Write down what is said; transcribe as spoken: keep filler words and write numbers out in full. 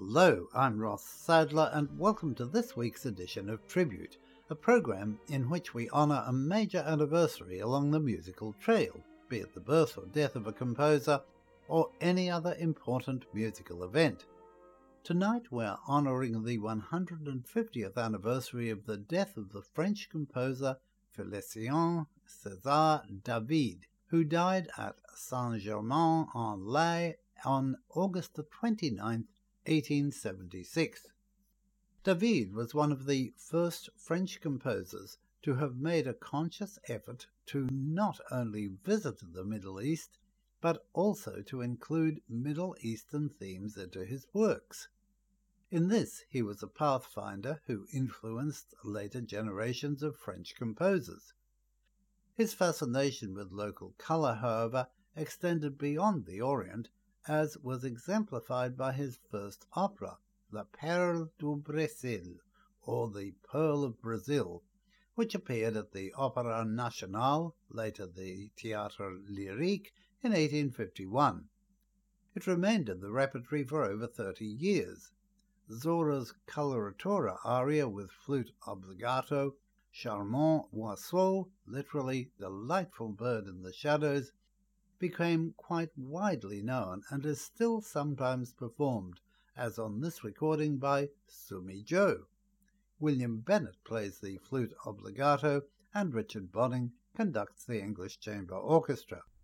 Hello, I'm Ross Sadler, and welcome to this week's edition of Tribute, a program in which we honour a major anniversary along the musical trail, be it the birth or death of a composer, or any other important musical event. Tonight we're honouring the one hundred fiftieth anniversary of the death of the French composer Félicien César David, who died at Saint-Germain-en-Laye on August the twenty-ninth, eighteen seventy-six. David was one of the first French composers to have made a conscious effort to not only visit the Middle East, but also to include Middle Eastern themes into his works. In this, he was a pathfinder who influenced later generations of French composers. His fascination with local colour, however, extended beyond the Orient, as was exemplified by his first opera, La Perle du Brésil, or The Pearl of Brazil, which appeared at the Opéra Nationale, later the Théâtre Lyrique, in eighteen fifty-one. It remained in the repertory for over thirty years. Zora's coloratura aria with flute obbligato, Charmant Oiseau, literally delightful bird in the shadows, became quite widely known and is still sometimes performed, as on this recording by Sumi Joe. William Bennett plays the flute obbligato and Richard Bonning conducts the English Chamber Orchestra.